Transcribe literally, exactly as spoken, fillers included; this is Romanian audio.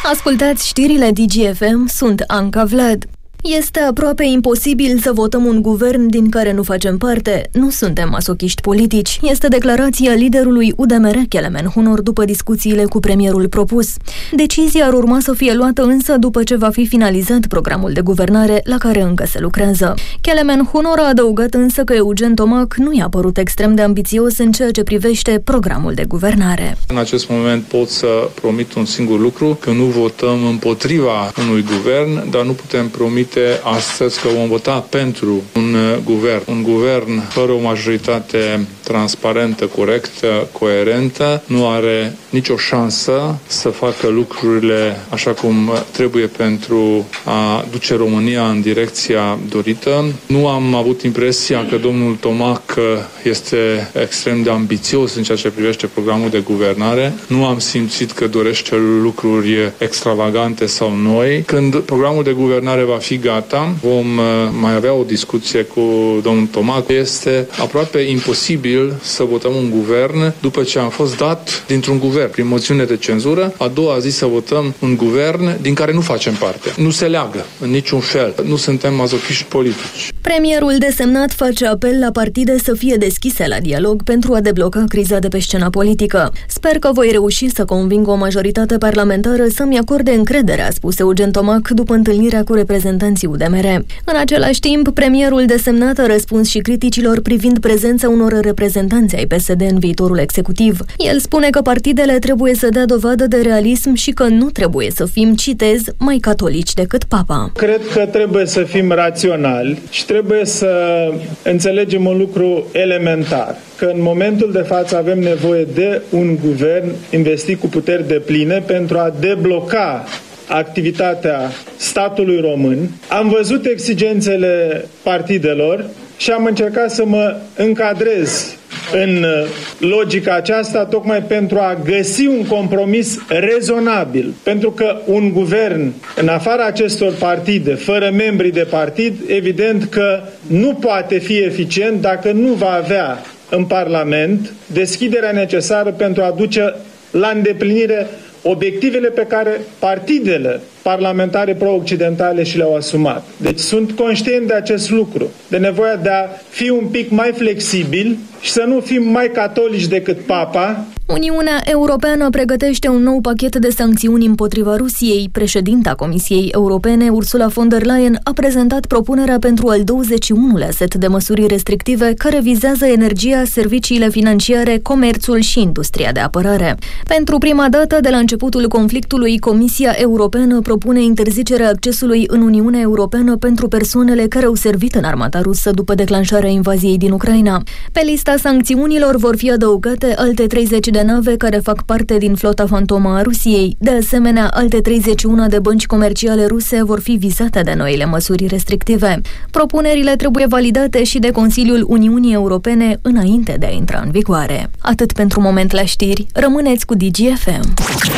Ascultați știrile D G F M, sunt Anca Vlad. Este aproape imposibil să votăm un guvern din care nu facem parte. Nu suntem masochiști politici. Este declarația liderului U D M R, Kelemen Hunor, după discuțiile cu premierul propus. Decizia ar urma să fie luată însă după ce va fi finalizat programul de guvernare la care încă se lucrează. Kelemen Hunor a adăugat însă că Eugen Tomac nu i-a părut extrem de ambițios în ceea ce privește programul de guvernare. În acest moment pot să promit un singur lucru, că nu votăm împotriva unui guvern, dar nu putem promite astăzi că vom vota pentru un guvern. Un guvern fără o majoritate transparentă, corectă, coerentă, nu are nicio șansă să facă lucrurile așa cum trebuie pentru a duce România în direcția dorită. Nu am avut impresia că domnul Tomac este extrem de ambițios în ceea ce privește programul de guvernare. Nu am simțit că dorește lucruri extravagante sau noi. Când programul de guvernare va fi gata, vom mai avea o discuție cu domnul Tomac. Este aproape imposibil să votăm un guvern după ce am fost dat dintr-un guvern prin moțiune de cenzură. A doua zi să votăm un guvern din care nu facem parte. Nu se leagă în niciun fel. Nu suntem mazochiști politici. Premierul desemnat face apel la partide să fie deschise la dialog pentru a debloca criza de pe scena politică. Sper că voi reuși să conving o majoritate parlamentară să-mi acorde încrederea, a spus Eugen Tomac după întâlnirea cu reprezentanții U D M R. În același timp, premierul desemnat a răspuns și criticilor privind prezența unor reprezentanți ai P S D în viitorul executiv. El spune că partidele trebuie să dea dovadă de realism și că nu trebuie să fim, citez, mai catolici decât Papa. Cred că trebuie să fim raționali și trebuie să înțelegem un lucru elementar, că în momentul de față avem nevoie de un guvern investit cu puteri depline pentru a debloca activitatea statului român. Am văzut exigențele partidelor și am încercat să mă încadrez în logica aceasta tocmai pentru a găsi un compromis rezonabil. Pentru că un guvern în afara acestor partide, fără membri de partid, evident că nu poate fi eficient dacă nu va avea în Parlament deschiderea necesară pentru a duce la îndeplinire obiectivele pe care partidele parlamentare pro-occidentale și le-au asumat. Deci sunt conștient de acest lucru, de nevoia de a fi un pic mai flexibil și să nu fim mai catolici decât Papa. Uniunea Europeană pregătește un nou pachet de sancțiuni împotriva Rusiei. Președinta Comisiei Europene, Ursula von der Leyen, a prezentat propunerea pentru al douăzeci și unulea set de măsuri restrictive care vizează energia, serviciile financiare, comerțul și industria de apărare. Pentru prima dată de la începutul conflictului, Comisia Europeană propune interzicerea accesului în Uniunea Europeană pentru persoanele care au servit în armata rusă după declanșarea invaziei din Ucraina. Pe lista sancțiunilor vor fi adăugate alte treizeci de nave care fac parte din flota fantomă a Rusiei. De asemenea, alte treizeci și unu de bănci comerciale ruse vor fi vizate de noile măsuri restrictive. Propunerile trebuie validate și de Consiliul Uniunii Europene înainte de a intra în vigoare. Atât pentru moment la știri. Rămâneți cu D G F M.